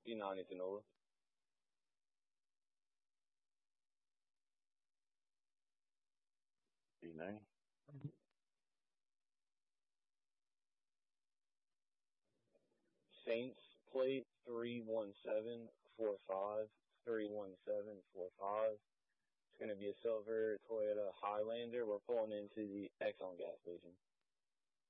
D90 Tanola. D90. Saints plate 31745. 31745. It's going to be a silver Toyota Highlander. We're pulling into the Exxon gas station.